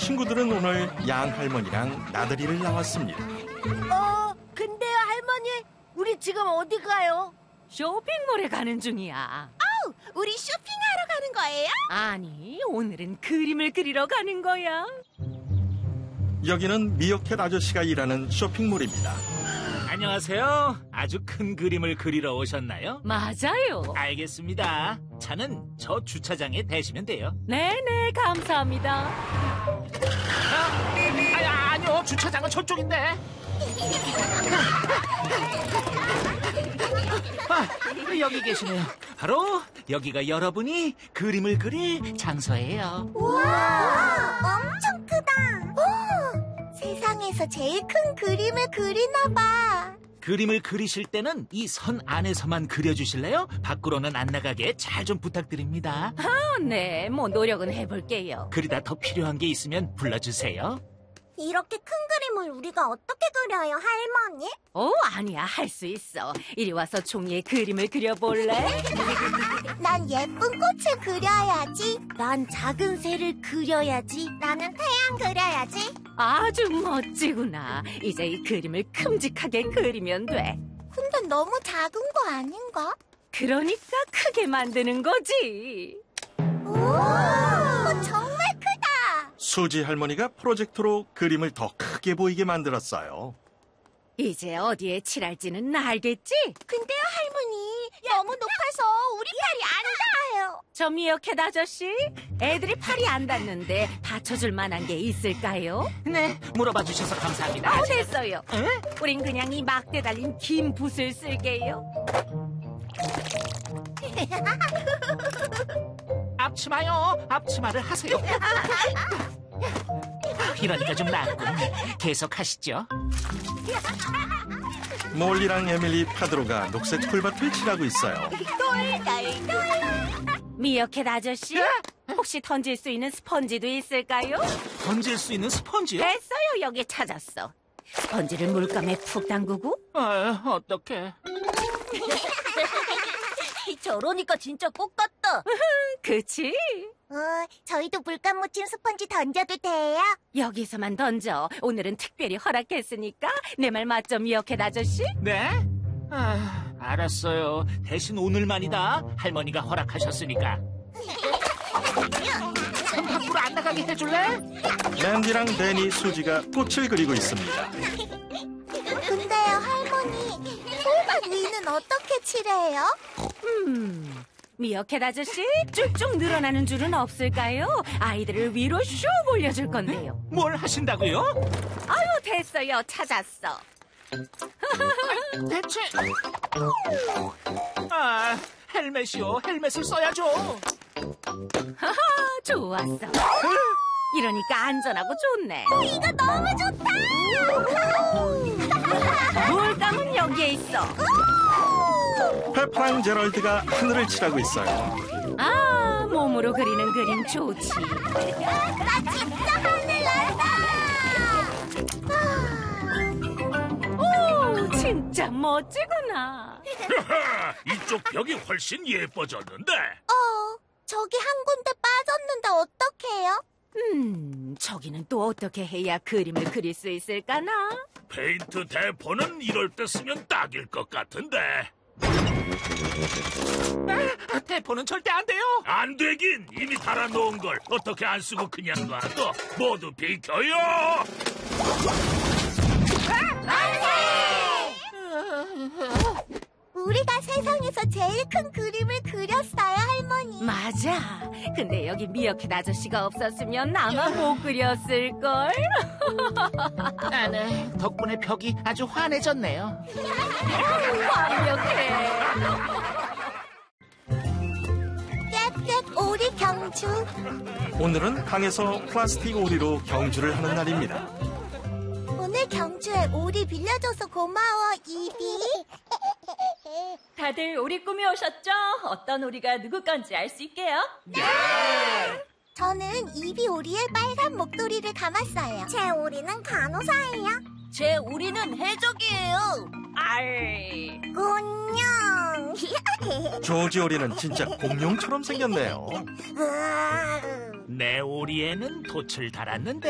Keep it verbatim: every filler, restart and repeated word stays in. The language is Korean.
친구들은 오늘 양 할머니랑 나들이를 나왔습니다. 어, 근데요, 할머니, 우리 지금 어디 가요? 쇼핑몰에 가는 중이야. 아우, 우리 쇼핑하러 가는 거예요? 아니, 오늘은 그림을 그리러 가는 거야. 여기는 미어캣 아저씨가 일하는 쇼핑몰입니다. 안녕하세요. 아주 큰 그림을 그리러 오셨나요? 맞아요. 알겠습니다. 차는 저 주차장에 대시면 돼요. 네네, 감사합니다. 아, 아니, 아니요. 주차장은 저쪽인데. 아, 여기 계시네요. 바로 여기가 여러분이 그림을 그릴 장소예요. 우와, 엄청 크다. 오, 세상에서 제일 큰 그림을 그리나 봐. 그림을 그리실 때는 이 선 안에서만 그려주실래요? 밖으로는 안 나가게 잘 좀 부탁드립니다. 어, 네, 뭐 노력은 해볼게요. 그리다 더 필요한 게 있으면 불러주세요. 이렇게 큰 그림을 우리가 어떻게 그려요, 할머니? 오, 아니야, 할 수 있어. 이리 와서 종이에 그림을 그려볼래? 난 예쁜 꽃을 그려야지. 난 작은 새를 그려야지. 나는 태양 그려야지. 아주 멋지구나. 이제 이 그림을 큼직하게 그리면 돼. 근데 너무 작은 거 아닌가? 그러니까 크게 만드는 거지. 오, 정말 크다. 수지 할머니가 프로젝터로 그림을 더 크게 보이게 만들었어요. 이제 어디에 칠할지는 알겠지? 근데요, 할머니, 너무 높아서 우리 팔이 안 닿아요. 저 미어캣 아저씨, 애들이 팔이 안 닿는데 받쳐줄 만한 게 있을까요? 네, 물어봐 주셔서 감사합니다. 어, 됐어요. 에? 우린 그냥 이 막대 달린 긴 붓을 쓸게요. 앞치마요. 앞치마를 하세요. 이러니까 좀 낫군. 계속 하시죠. 몰리랑 에밀리 파드로가 녹색 풀밭을 칠하고 있어요. 미어캣 아저씨, 혹시 던질 수 있는 스펀지도 있을까요? 던질 수 있는 스펀지요? 됐어요, 여기 찾았어. 스펀지를 물감에 푹 담그고 아, 어떡해. 저러니까 진짜 꽃 같다. 그치? 어, 저희도 물감 묻힌 스펀지 던져도 돼요? 여기서만 던져. 오늘은 특별히 허락했으니까 내 말 맞죠, 미어캣 아저씨? 네? 아, 알았어요. 대신 오늘만이다. 할머니가 허락하셨으니까. 손 밖으로 안 나가게 해줄래? 랜디랑 데니, 수지가 꽃을 그리고 있습니다. 근데요, 할머니, 풀밭 위는 어떻게 칠해요? 음, 미어캣 아저씨, 쭉쭉 늘어나는 줄은 없을까요? 아이들을 위로 슉 올려줄 건데요. 뭘 하신다고요? 아유, 됐어요. 찾았어. 대체... 아, 헬멧이요. 헬멧을 써야죠. 하하, 좋았어. 이러니까 안전하고 좋네. 이거 너무 좋다! 물감은 여기에 있어. 페퍼랑 제럴드가 하늘을 칠하고 있어요. 아, 몸으로 그리는 그림 좋지. 나 진짜 하늘 난다! 오, 진짜 멋지구나. 이쪽 벽이 훨씬 예뻐졌는데. 어, 저기 한 군데 빠졌는데 어떡해요? 음, 저기는 또 어떻게 해야 그림을 그릴 수 있을까나? 페인트 대포는 이럴 때 쓰면 딱일 것 같은데. 아, 대포는 절대 안 돼요. 안 되긴. 이미 달아놓은 걸 어떻게 안 쓰고 그냥 놔둬. 모두 비켜요. 우리가 세상에서 제일 큰 그림을 그렸어요, 할머니. 맞아. 근데 여기 미어캣 아저씨가 없었으면 아마 못 그렸을걸. 아, 네. 덕분에 벽이 아주 환해졌네요. 완벽해. 꽥꽥 오리 경주. 오늘은 강에서 플라스틱 오리로 경주를 하는 날입니다. 오늘 경주에 오리 빌려줘서 고마워, 이비. 다들 오리 꾸며오셨죠? 어떤 오리가 누구 건지 알 수 있게요? 저는 이비 오리의 빨간 목도리를 감았어요. 제 오리는 간호사예요. 제 오리는 해적이에요. 알. 공룡. 조지 오리는 진짜 공룡처럼 생겼네요. 으아. 내 오리에는 돛을 달았는데